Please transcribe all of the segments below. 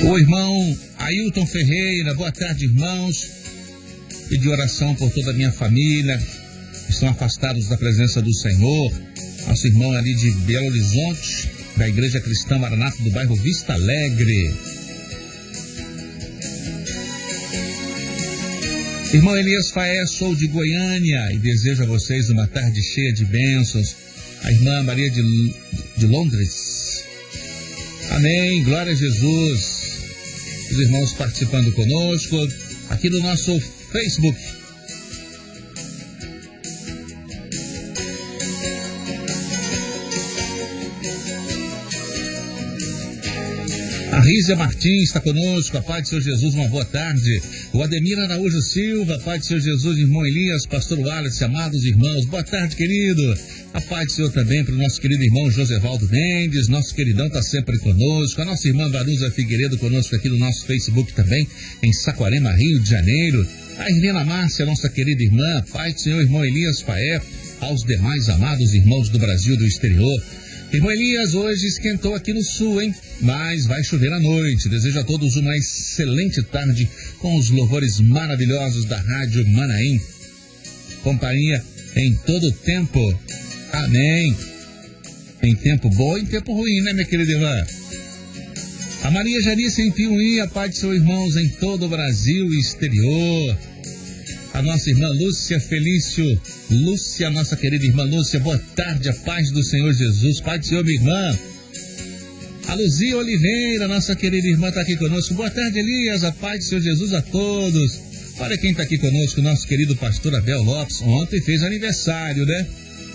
O irmão Ailton Ferreira, boa tarde, irmãos. Pedi oração por toda a minha família, que estão afastados da presença do Senhor. Nosso irmão ali de Belo Horizonte, da Igreja Cristã Maranata do bairro Vista Alegre. Irmão Elias Faé, sou de Goiânia e desejo a vocês uma tarde cheia de bênçãos. A irmã Maria de Londres. Amém, glória a Jesus. Os irmãos participando conosco aqui no nosso Facebook. A Rízia Martins está conosco, a paz do Senhor Jesus, uma boa tarde. O Ademir Araújo Silva, a paz do Senhor Jesus, irmão Elias, pastor Wallace, amados irmãos, boa tarde, querido. A paz do Senhor também para o nosso querido irmão Josevaldo Mendes, nosso queridão está sempre conosco. A nossa irmã Varuza Figueiredo conosco aqui no nosso Facebook também, em Saquarema, Rio de Janeiro. A Irmã Márcia, nossa querida irmã, paz do Senhor, irmão Elias Faé, aos demais amados irmãos do Brasil e do exterior. Irmão Elias, hoje esquentou aqui no sul, hein? Mas vai chover à noite. Desejo a todos uma excelente tarde com os louvores maravilhosos da Rádio Manaim. Companhia em todo tempo. Amém. Em tempo bom e em tempo ruim, né, minha querida irmã? A Maria Janice em Piuí, a paz de seus irmãos em todo o Brasil e exterior. A nossa irmã Lúcia Felício. Lúcia, nossa querida irmã Lúcia, boa tarde, a paz do Senhor Jesus. Paz do Senhor, minha irmã. A Luzia Oliveira, nossa querida irmã, está aqui conosco. Boa tarde, Elias, a paz do Senhor Jesus a todos. Olha quem está aqui conosco, nosso querido pastor Abel Lopes. Ontem fez aniversário, né?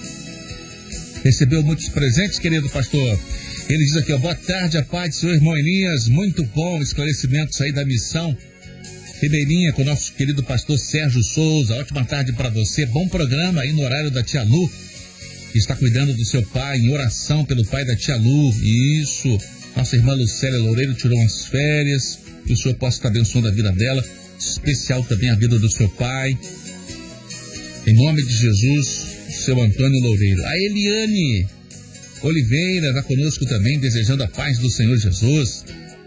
Recebeu muitos presentes, querido pastor. Ele diz aqui, ó, boa tarde, a paz do Senhor, irmão Elias. Muito bom esclarecimentos aí da missão Ribeirinha com o nosso querido pastor Sérgio Souza. Ótima tarde para você. Bom programa aí no horário da tia Lu, que está cuidando do seu pai, em oração pelo pai da tia Lu. Isso. Nossa irmã Lucélia Loureiro tirou umas férias. Que o Senhor possa estar abençoando a vida dela. Especial também a vida do seu pai. Em nome de Jesus, seu Antônio Loureiro. A Eliane Oliveira está conosco também, desejando a paz do Senhor Jesus.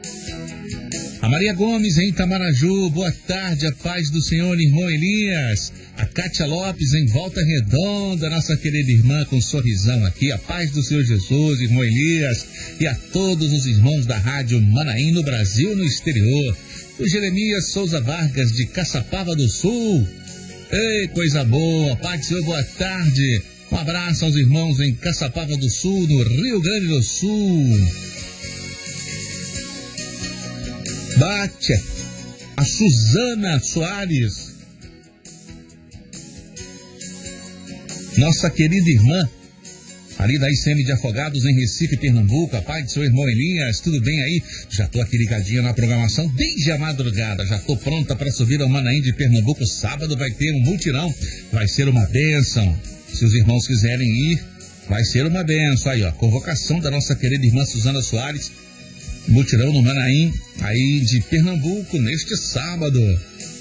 A Maria Gomes em Itamaraju, boa tarde, a paz do Senhor, irmão Elias. A Cátia Lopes em Volta Redonda, nossa querida irmã com um sorrisão aqui, a paz do Senhor Jesus, irmão Elias. E a todos os irmãos da Rádio Manaim no Brasil e no exterior. O Jeremias Souza Vargas de Caçapava do Sul. Ei, coisa boa, paz do Senhor, boa tarde. Um abraço aos irmãos em Caçapava do Sul, no Rio Grande do Sul. Bate a Suzana Soares, nossa querida irmã, ali da ICM de Afogados em Recife, Pernambuco. A paz do seu irmão Elias, tudo bem aí? Já tô aqui ligadinha na programação desde a madrugada, já tô pronta para subir ao Manaim de Pernambuco. Sábado vai ter um mutirão, vai ser uma bênção. Se os irmãos quiserem ir, vai ser uma bênção. Aí, ó, convocação da nossa querida irmã Suzana Soares, mutirão no Manaim, aí de Pernambuco, neste sábado.